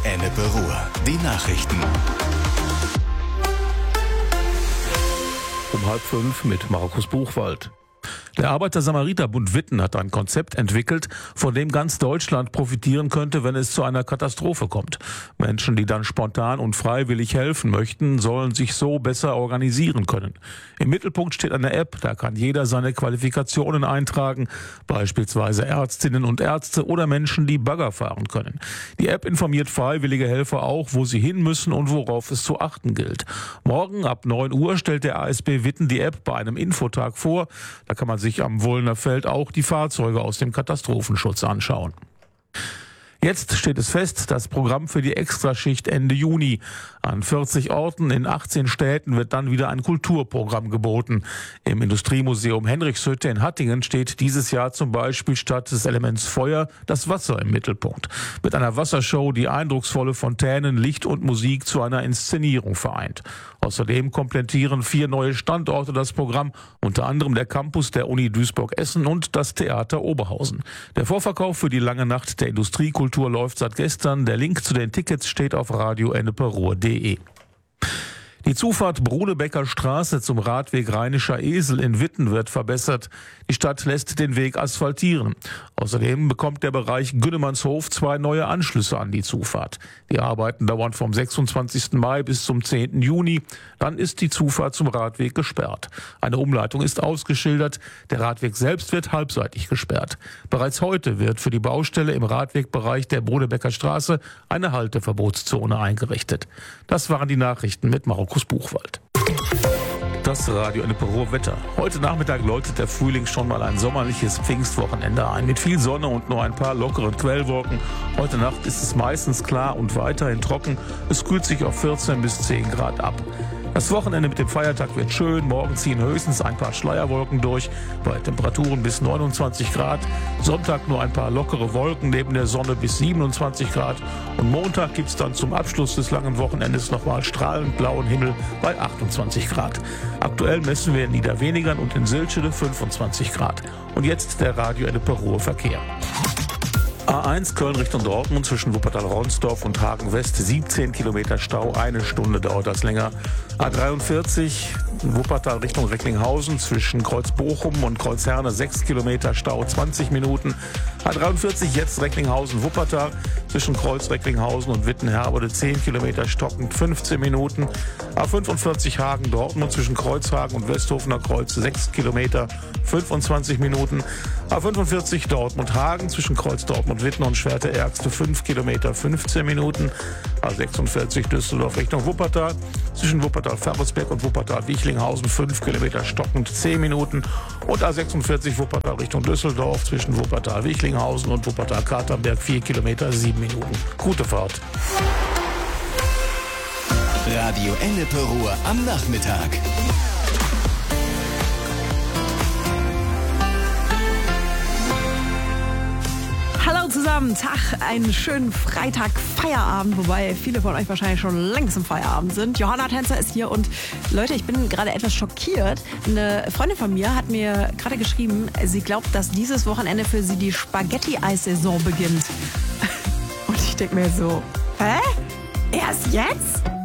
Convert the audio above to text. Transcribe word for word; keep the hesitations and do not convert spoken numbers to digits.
Ennepe Ruhr. Die Nachrichten. Um halb fünf mit Markus Buchwald. Der Arbeiter-Samariter-Bund Witten hat ein Konzept entwickelt, von dem ganz Deutschland profitieren könnte, wenn es zu einer Katastrophe kommt. Menschen, die dann spontan und freiwillig helfen möchten, sollen sich so besser organisieren können. Im Mittelpunkt steht eine App, da kann jeder seine Qualifikationen eintragen, beispielsweise Ärztinnen und Ärzte oder Menschen, die Bagger fahren können. Die App informiert freiwillige Helfer auch, wo sie hin müssen und worauf es zu achten gilt. Morgen ab neun Uhr stellt der A S B Witten die App bei einem Infotag vor. Da kann man sich am Wulner Feld auch die Fahrzeuge aus dem Katastrophenschutz anschauen. Jetzt steht es fest, das Programm für die Extraschicht Ende Juni. An vierzig Orten in achtzehn Städten wird dann wieder ein Kulturprogramm geboten. Im Industriemuseum Henrichshütte in Hattingen steht dieses Jahr zum Beispiel statt des Elements Feuer das Wasser im Mittelpunkt. Mit einer Wassershow, die eindrucksvolle Fontänen, Licht und Musik zu einer Inszenierung vereint. Außerdem komplettieren vier neue Standorte das Programm, unter anderem der Campus der Uni Duisburg-Essen und das Theater Oberhausen. Der Vorverkauf für die lange Nacht der Industriekultur läuft seit gestern. Der Link zu den Tickets steht auf radio ennepe ruhr punkt de. Die Zufahrt Brunebecker Straße zum Radweg Rheinischer Esel in Witten wird verbessert. Die Stadt lässt den Weg asphaltieren. Außerdem bekommt der Bereich Günnemannshof zwei neue Anschlüsse an die Zufahrt. Die Arbeiten dauern vom sechsundzwanzigsten Mai bis zum zehnten Juni. Dann ist die Zufahrt zum Radweg gesperrt. Eine Umleitung ist ausgeschildert. Der Radweg selbst wird halbseitig gesperrt. Bereits heute wird für die Baustelle im Radwegbereich der Brunebecker Straße eine Halteverbotszone eingerichtet. Das waren die Nachrichten mit Markus Buchwald. Das Radio Ennepe Ruhr Wetter. Heute Nachmittag läutet der Frühling schon mal ein sommerliches Pfingstwochenende ein. Mit viel Sonne und nur ein paar lockeren Quellwolken. Heute Nacht ist es meistens klar und weiterhin trocken. Es kühlt sich auf vierzehn bis zehn Grad ab. Das Wochenende mit dem Feiertag wird schön. Morgen ziehen höchstens ein paar Schleierwolken durch, bei Temperaturen bis neunundzwanzig Grad. Sonntag nur ein paar lockere Wolken neben der Sonne bis siebenundzwanzig Grad. Und Montag gibt es dann zum Abschluss des langen Wochenendes nochmal strahlend blauen Himmel bei achtundzwanzig Grad. Aktuell messen wir in Niederwenigern und in Silschede fünfundzwanzig Grad. Und jetzt der Radio Ennepe Ruhr Verkehr. A eins Köln Richtung Dortmund zwischen Wuppertal-Ronsdorf und Hagen-West, siebzehn Kilometer Stau, eine Stunde dauert das länger. A dreiundvierzig Wuppertal Richtung Recklinghausen zwischen Kreuz-Bochum und Kreuz-Herne, sechs Kilometer Stau, zwanzig Minuten. A dreiundvierzig jetzt Recklinghausen-Wuppertal zwischen Kreuz-Recklinghausen und Wittenherberde, zehn Kilometer stockend, fünfzehn Minuten. A fünfundvierzig Hagen-Dortmund zwischen Kreuzhagen und Westhofener Kreuz, sechs Kilometer, fünfundzwanzig Minuten. A fünfundvierzig Dortmund-Hagen zwischen Kreuz-Dortmund-Witten und Schwerte-Ergste, fünf Kilometer, fünfzehn Minuten. A sechsundvierzig Düsseldorf Richtung Wuppertal zwischen Wuppertal-Ferrisberg und Wuppertal-Wichlinghausen, fünf Kilometer stockend, zehn Minuten. Und A sechsundvierzig Wuppertal Richtung Düsseldorf zwischen Wuppertal-Wichlinghausen und Wuppertal-Katernberg, vier Kilometer, sieben Minuten. Gute Fahrt. Radio Ennepe Ruhr am Nachmittag. Hallo zusammen, Tag, einen schönen Freitag, Feierabend, wobei viele von euch wahrscheinlich schon längst im Feierabend sind. Johanna Tänzer ist hier und Leute, ich bin gerade etwas schockiert. Eine Freundin von mir hat mir gerade geschrieben, sie glaubt, dass dieses Wochenende für sie die Spaghetti-Eis-Saison beginnt. Und ich denke mir so, hä? Erst jetzt?